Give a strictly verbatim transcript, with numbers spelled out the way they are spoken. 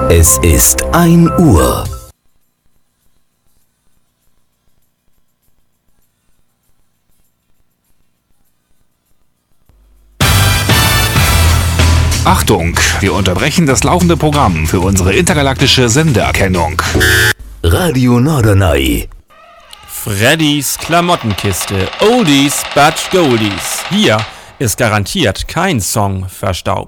Es ist ein Uhr. Achtung, wir unterbrechen das laufende Programm für unsere intergalaktische Sendeerkennung. Radio Norderney. Freddys Klamottenkiste. Oldies but Goldies. Hier ist garantiert kein Song verstaubt.